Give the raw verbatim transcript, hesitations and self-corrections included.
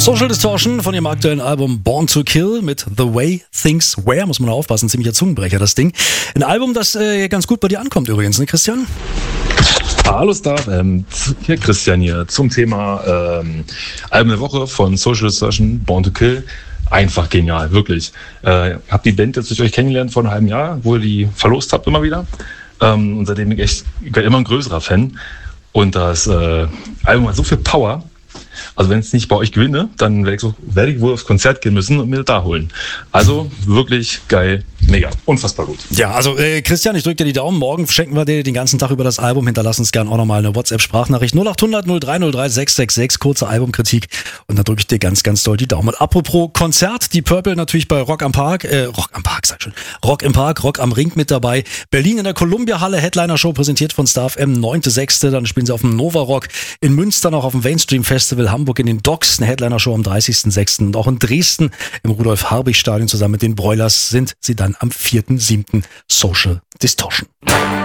Social Distortion von ihrem aktuellen Album Born to Kill mit The Way Things Were, muss man aufpassen, ziemlicher Zungenbrecher das Ding. Ein Album, das äh, ganz gut bei dir ankommt übrigens, ne Christian? Hallo Star, ähm, hier Christian hier zum Thema ähm, Album der Woche von Social Distortion, Born to Kill. Einfach genial, wirklich. Äh, hab die Band jetzt durch euch kennengelernt vor einem halben Jahr, wo ihr die verlost habt immer wieder. Ähm, und seitdem bin ich echt ich werde immer ein größerer Fan. Und das äh, Album hat so viel Power. Also wenn es nicht bei euch gewinne, dann werde ich, so, werde ich wohl aufs Konzert gehen müssen und mir das da holen. Also wirklich geil, mega, unfassbar gut. Ja, also äh, Christian, ich drücke dir die Daumen. Morgen schenken wir dir den ganzen Tag über das Album. Hinterlass uns gerne auch nochmal eine WhatsApp-Sprachnachricht. null acht hundert null drei null drei sechs sechs sechs, kurze Albumkritik. Und dann drücke ich dir ganz, ganz doll die Daumen. Und apropos Konzert, die Purple natürlich bei Rock am Park, äh, Rock am Park, sag schon, Rock im Park, Rock am Ring mit dabei. Berlin in der Columbia-Halle, Headliner-Show präsentiert von Star F M, neunter sechster Dann spielen sie auf dem Nova Rock. In Münster noch auf dem Mainstream Festival, Hamburg in den Docks, eine Headliner-Show am dreißigster sechster Und auch in Dresden im Rudolf-Harbig-Stadion zusammen mit den Broilers sind sie dann am vierter siebter Social Distortion.